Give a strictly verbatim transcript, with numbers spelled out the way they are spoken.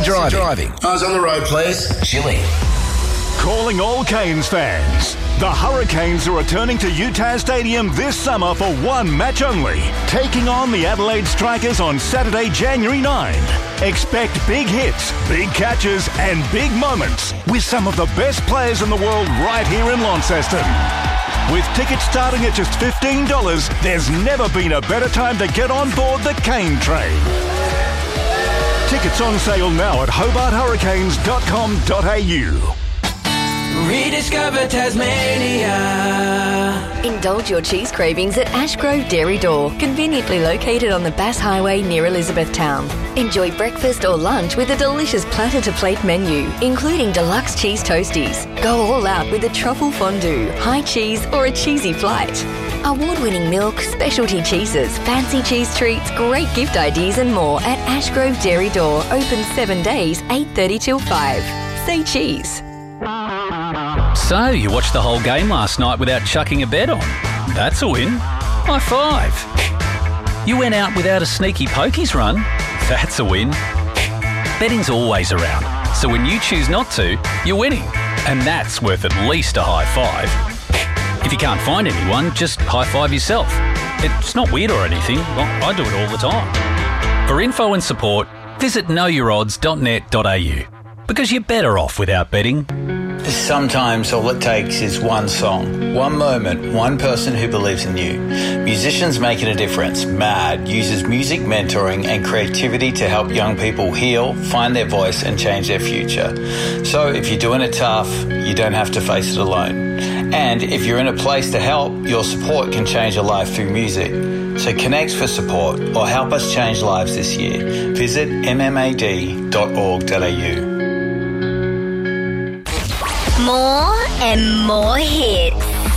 driving? driving? I was on the road, please. Chilling. Calling all Canes fans. The Hurricanes are returning to U T A S Stadium this summer for one match only, taking on the Adelaide Strikers on Saturday, January ninth. Expect big hits, big catches and big moments with some of the best players in the world right here in Launceston. With tickets starting at just fifteen dollars, there's never been a better time to get on board the Cane Train. Tickets on sale now at hobart hurricanes dot com dot a u. Rediscover Tasmania. Indulge your cheese cravings at Ashgrove Dairy Door, conveniently located on the Bass Highway near Elizabethtown. Enjoy breakfast or lunch with a delicious platter-to-plate menu, including deluxe cheese toasties. Go all out with a truffle fondue, high cheese or a cheesy flight. Award-winning milk, specialty cheeses, fancy cheese treats, great gift ideas and more at Ashgrove Dairy Door. Open seven days, eight thirty till five. Say cheese. So, you watched the whole game last night without chucking a bet on. That's a win. High five. You went out without a sneaky pokies run. That's a win. Betting's always around, so when you choose not to, you're winning. And that's worth at least a high five. If you can't find anyone, just high five yourself. It's not weird or anything. I do it all the time. For info and support, visit know your odds dot net dot a u. Because you're better off without betting. Sometimes all it takes is one song, one moment, one person who believes in you. Musicians Making a Difference, MAD, uses music mentoring and creativity to help young people heal, find their voice and change their future. So if you're doing it tough, you don't have to face it alone. And if you're in a place to help, your support can change a life through music. So connect for support or help us change lives this year. Visit m m a d dot org dot a u. More and more hits.